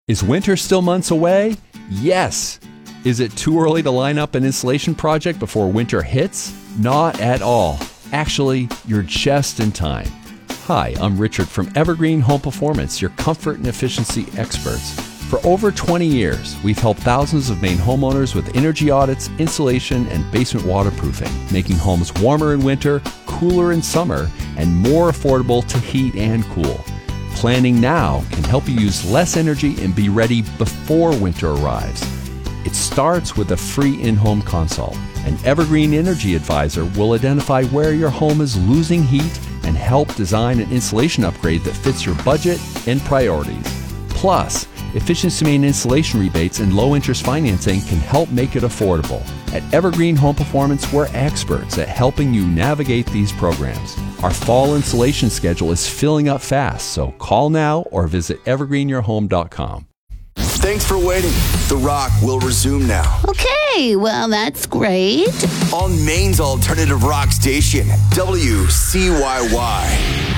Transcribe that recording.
Is winter still months away? Yes. Is it too early to line up an installation project before winter hits? Not at all. Actually, you're just in time. Hi, I'm Richard from Evergreen Home Performance, your comfort and efficiency experts. For over 20 years, we've helped thousands of Maine homeowners with energy audits, insulation, and basement waterproofing, making homes warmer in winter, cooler in summer, and more affordable to heat and cool. Planning now can help you use less energy and be ready before winter arrives. It starts with a free in-home consult. An Evergreen Energy Advisor will identify where your home is losing heat and help design an insulation upgrade that fits your budget and priorities. Plus, Efficiency Maine installation rebates and low-interest financing can help make it affordable. At Evergreen Home Performance, we're experts at helping you navigate these programs. Our fall installation schedule is filling up fast, so call now or visit evergreenyourhome.com. Thanks for waiting. The Rock will resume now. Okay, well, that's great. On Maine's alternative rock station, WCYY.